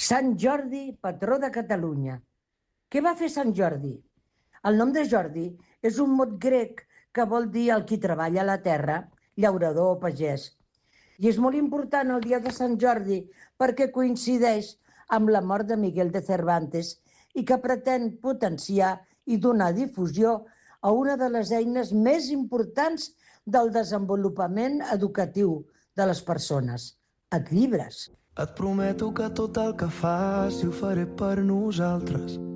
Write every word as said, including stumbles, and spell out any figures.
Sant Jordi, patró de Catalunya. Què va fer Sant Jordi? El nom de Jordi és un mot grec que vol dir el qui treballa la terra, llaurador o pagès. I és molt important el dia de Sant Jordi perquè coincideix amb la mort de Miguel de Cervantes i que pretén potenciar i donar difusió a una de les eines més importants del desenvolupament educatiu de les persones, els llibres. Et prometo que tot el que faci ho faré per nosaltres.